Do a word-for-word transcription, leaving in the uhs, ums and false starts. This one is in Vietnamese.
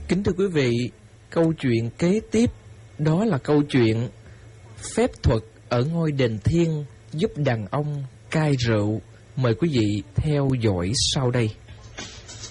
Kính thưa quý vị, câu chuyện kế tiếp đó là câu chuyện phép thuật ở ngôi đền thiên giúp đàn ông cai rượu. Mời quý vị theo dõi sau đây.